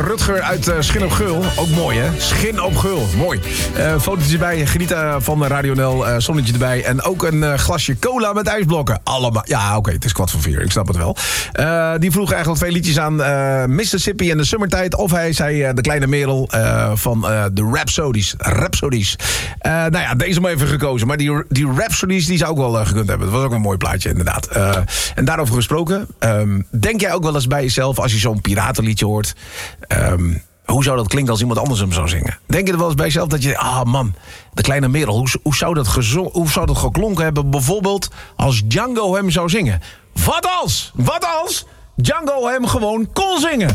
Rutger uit Schin op Geul. Ook mooi, hè? Schin op Geul. Mooi. Fotootjes erbij. Genieten van Radio NL. Zonnetje erbij. En ook een glasje cola met ijsblokken. Allemaal. Ja, oké. Het is 3:15. Ik snap het wel. Die vroeg eigenlijk 2 liedjes aan. Mississippi en de Summertide. Of hij zei de kleine Merel van de Rhapsodies. Nou ja, deze maar even gekozen. Maar die Rhapsodies die zou ook wel gekund hebben. Dat was ook een mooi plaatje, inderdaad. En daarover gesproken. Denk jij ook wel eens bij jezelf als je zo'n piratenliedje hoort... hoe zou dat klinken als iemand anders hem zou zingen? Denk je er wel eens bij jezelf dat je... man, de kleine Merel, hoe zou dat geklonken hebben... bijvoorbeeld als Django hem zou zingen? Wat als Django hem gewoon kon zingen?